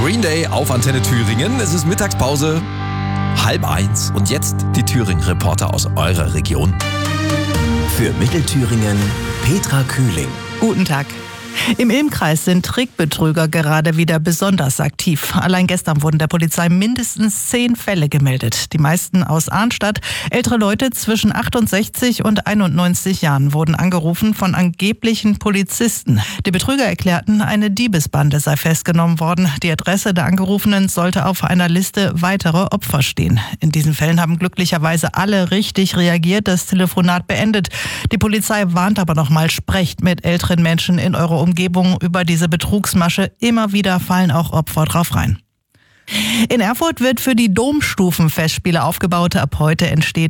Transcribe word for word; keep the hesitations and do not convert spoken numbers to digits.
Green Day auf Antenne Thüringen. Es ist Mittagspause, halb eins. Und jetzt die Thüringen-Reporter aus eurer Region. Für Mittelthüringen Petra Kühling. Guten Tag. Im Ilm-Kreis sind Trickbetrüger gerade wieder besonders aktiv. Allein gestern wurden der Polizei mindestens zehn Fälle gemeldet. Die meisten aus Arnstadt. Ältere Leute zwischen achtundsechzig und einundneunzig Jahren wurden angerufen von angeblichen Polizisten. Die Betrüger erklärten, eine Diebesbande sei festgenommen worden. Die Adresse der Angerufenen sollte auf einer Liste weitere Opfer stehen. In diesen Fällen haben glücklicherweise alle richtig reagiert, das Telefonat beendet. Die Polizei warnt aber nochmal, sprecht mit älteren Menschen in eurer Umgebung über diese Betrugsmasche. Immer wieder fallen auch Opfer drauf rein. In Erfurt wird für die Domstufenfestspiele aufgebaut. Ab heute entsteht